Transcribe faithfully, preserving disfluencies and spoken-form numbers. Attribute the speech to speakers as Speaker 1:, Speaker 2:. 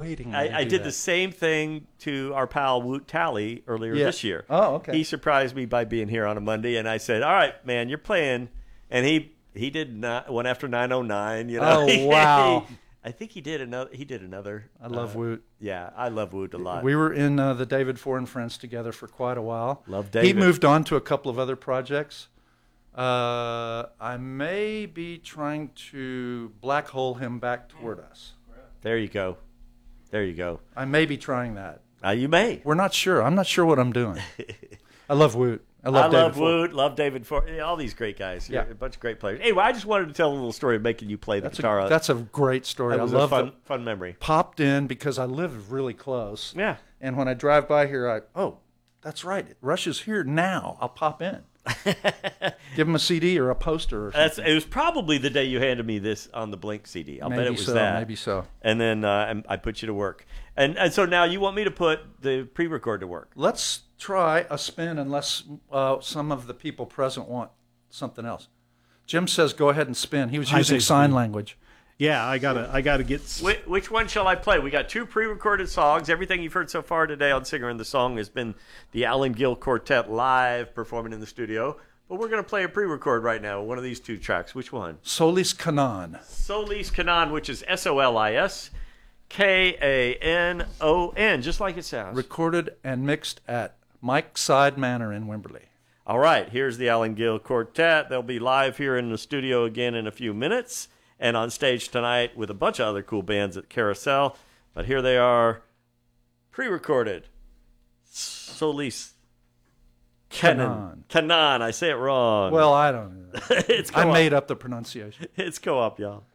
Speaker 1: waiting.
Speaker 2: I,
Speaker 1: to
Speaker 2: I
Speaker 1: do
Speaker 2: did
Speaker 1: that.
Speaker 2: the same thing to our pal Woot Tally earlier
Speaker 1: Yeah.
Speaker 2: this year.
Speaker 1: Oh, okay.
Speaker 2: He surprised me by being here on a Monday, and I said, "All right, man, you're playing." And he he did not one after nine oh nine. You know.
Speaker 1: Oh, wow.
Speaker 2: I think he did another. He did another.
Speaker 1: I love
Speaker 2: uh,
Speaker 1: Woot.
Speaker 2: Yeah, I love Woot a lot.
Speaker 1: We were in uh, the David Four and Friends together for quite a while.
Speaker 2: Love
Speaker 1: He
Speaker 2: David.
Speaker 1: moved on to a couple of other projects. Uh, I may be trying to black hole him back toward us.
Speaker 2: There you go. There you go.
Speaker 1: I may be trying that.
Speaker 2: Uh, you may.
Speaker 1: We're not sure. I'm not sure what I'm doing. I love Woot. I love
Speaker 2: I
Speaker 1: David
Speaker 2: love
Speaker 1: Ford.
Speaker 2: Woot, love David Ford, all these great guys.
Speaker 1: Yeah.
Speaker 2: A bunch of great players. Anyway, I just wanted to tell a little story of making you play the
Speaker 1: That's
Speaker 2: guitar.
Speaker 1: a, that's a great story.
Speaker 2: that was
Speaker 1: I love
Speaker 2: a fun,
Speaker 1: the,
Speaker 2: fun memory.
Speaker 1: popped in because I live really close.
Speaker 2: Yeah.
Speaker 1: And when I drive by here, I, oh, that's right. Rush is here now. I'll pop in. Give him a C D or a poster or something.
Speaker 2: That's. It was probably the day you handed me this on the Blink C D. I'll
Speaker 1: maybe
Speaker 2: bet it was
Speaker 1: so,
Speaker 2: that.
Speaker 1: Maybe so.
Speaker 2: And then uh, and I put you to work. And and so now you want me to put the pre-record to work.
Speaker 1: Let's try a spin unless uh, some of the people present want something else. Jim says go ahead and spin. He was
Speaker 3: I
Speaker 1: using
Speaker 3: say
Speaker 1: sign
Speaker 3: spin.
Speaker 1: language.
Speaker 3: Yeah, I gotta, I gotta get. s-
Speaker 2: Which, which one shall I play? We got two pre-recorded songs. Everything you've heard so far today on Singer and the Song has been the Alan Gill Quartet live performing in the studio. But we're going to play a pre-record right now, one of these two tracks. Which one?
Speaker 1: Solis Kanan.
Speaker 2: Solis Kanon, which is S O L I S K A N O N, just like it sounds.
Speaker 1: Recorded and mixed at Mike Side Manor in Wimberley.
Speaker 2: All right, here's the Alan Gill Quartet. They'll be live here in the studio again in a few minutes and on stage tonight with a bunch of other cool bands at Carousel. But here they are, pre-recorded. Solis Kanon. Kanon, I say it wrong.
Speaker 1: Well, I don't know.
Speaker 2: it's
Speaker 1: I
Speaker 2: co-op.
Speaker 1: made up the pronunciation.
Speaker 2: It's co-op, y'all.